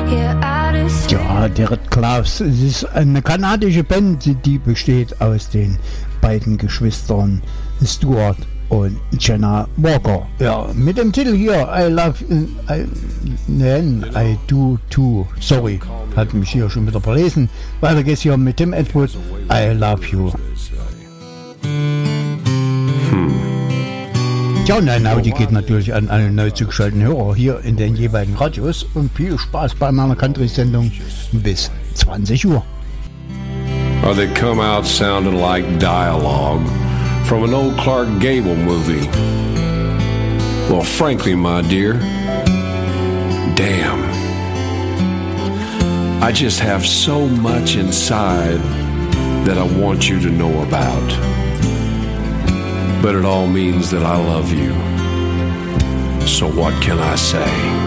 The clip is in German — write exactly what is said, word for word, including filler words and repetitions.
Ja, der Red Klaus, es ist eine kanadische Band, die besteht aus den beiden Geschwistern Stuart und Jenna Walker. Ja, mit dem Titel hier, I love, I, nein, I do too. Sorry, hat mich hier schon wieder verlesen. Weiter geht's hier mit Tim Edward, I love you. Hm. Ja, und ein Audi geht natürlich an alle neu zugeschalteten Hörer hier in den jeweiligen Radios und viel Spaß bei meiner Country-Sendung bis zwanzig Uhr. Or they come out sounding like dialogue from an old Clark Gable movie. Well, frankly, my dear, damn. I just have so much inside that I want you to know about. But it all means that I love you. So what can I say?